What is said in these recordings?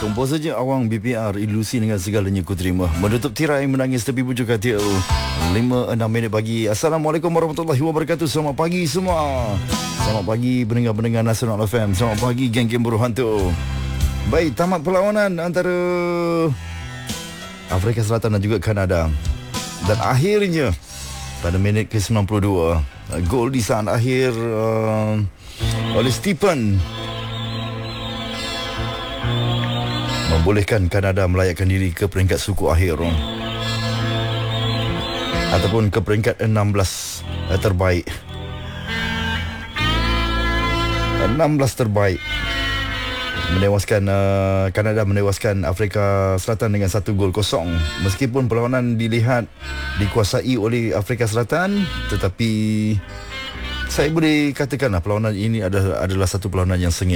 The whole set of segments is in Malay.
Komposernya Awang BPR, ilusi dengan segalanya ku terima. Menutup tirai menangis tepi pucuk hati. 5-6 minit pagi. Assalamualaikum warahmatullahi wabarakatuh. Selamat pagi semua. Selamat pagi pendengar-pendengar Nasional FM. Selamat pagi geng-geng buruh hantu. Baik, tamat perlawanan antara Afrika Selatan dan juga Kanada. Dan akhirnya pada minit ke-92, gol di saat akhir oleh Stephen membolehkan Kanada melayakkan diri ke peringkat suku akhir ataupun ke peringkat 16 terbaik. 16 terbaik. Menewaskan Kanada menewaskan Afrika Selatan dengan 1-0. Meskipun perlawanan dilihat dikuasai oleh Afrika Selatan, tetapi saya boleh katakanlah perlawanan ini adalah satu perlawanan yang sengit.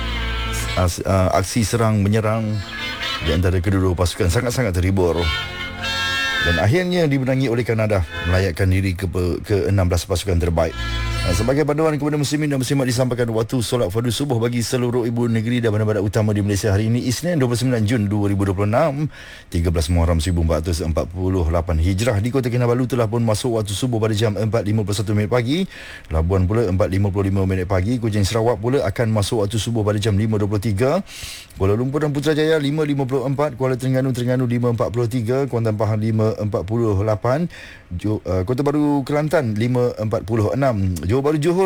Aksi serang menyerang di antara kedua-dua pasukan sangat-sangat terhibur. Dan akhirnya dimenangi oleh Kanada, melayakkan diri ke 16 pasukan terbaik. Sebagai panduan kepada muslimin dan muslimat, disampaikan waktu solat fardu subuh bagi seluruh ibu negeri dan bandar-bandar utama di Malaysia hari ini, Isnin 29 Jun 2026, 13 Muharram 1448 Hijrah. Di Kota Kinabalu telah pun masuk waktu subuh pada jam 4.51 minit pagi. Labuan pula 4.55 minit pagi. Kuching Sarawak pula akan masuk waktu subuh pada jam 5.23. Kuala Lumpur dan Putrajaya 5.54. Kuala Terengganu 5.43. Kuantan Pahang 5.48. Kota Baru Kelantan 5.46. Johor Bahru Johor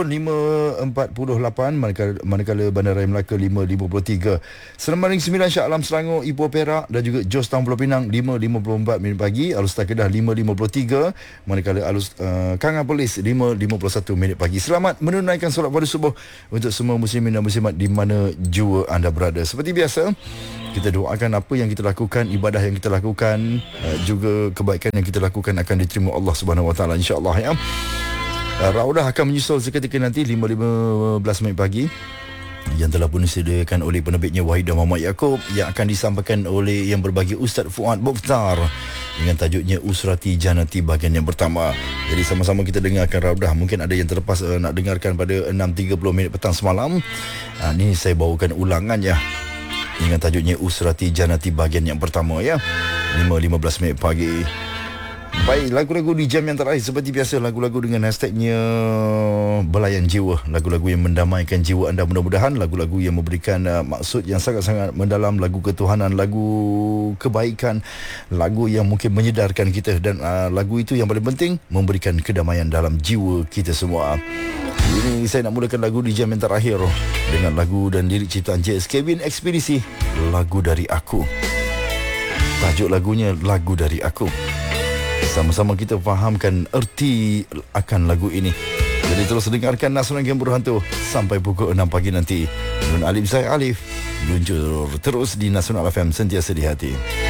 5.48, manakala Bandaraya Melaka 5.53. Serambaring 9 Shah Alam Selangor, Ipoh Perak dan juga Jos Town Pulau Pinang 5.54 minit pagi. Alustar Kedah 5.53, manakala Kangar Polis 5.51 minit pagi. Selamat menunaikan solat fardu subuh untuk semua muslimin dan muslimat di mana jua anda berada. Seperti biasa, kita doakan apa yang kita lakukan, ibadah yang kita lakukan, juga kebaikan yang kita lakukan akan diterima Allah Subhanahu Wa Taala, insya-Allah ya. Raudah akan menyusul seketika nanti 5.15 minit pagi, yang telah pun disediakan oleh penerbitnya Wahidah Muhammad Yaakob, yang akan disampaikan oleh yang berbagi Ustaz Fuad Mokhtar dengan tajuknya Usrati Janati bahagian yang pertama. Jadi sama-sama kita dengarkan Raudah. Mungkin ada yang terlepas nak dengarkan pada 6.30 minit petang semalam. Ni saya bawakan ulangan ya, dengan tajuknya Usrati Janati bahagian yang pertama ya, 5.15 minit pagi. Baik, lagu-lagu di jam yang terakhir seperti biasa, lagu-lagu dengan hashtagnya Belayan Jiwa, lagu-lagu yang mendamaikan jiwa anda, mudah-mudahan lagu-lagu yang memberikan maksud yang sangat-sangat mendalam, lagu ketuhanan, lagu kebaikan, lagu yang mungkin menyedarkan kita, dan lagu itu yang paling penting memberikan kedamaian dalam jiwa kita semua. Ini saya nak mulakan lagu di jam yang terakhir dengan lagu dan lirik ciptaan J.S. Kevin Ekspedisi, Lagu Dari Aku. Tajuk lagunya Lagu Dari Aku. Sama-sama kita fahamkan erti akan lagu ini. Jadi terus dengarkan Nasional Game Berhantu sampai pukul 6 pagi nanti. Nun Alif, saya Alif, luncur terus di Nasional FM, sentiasa di hati.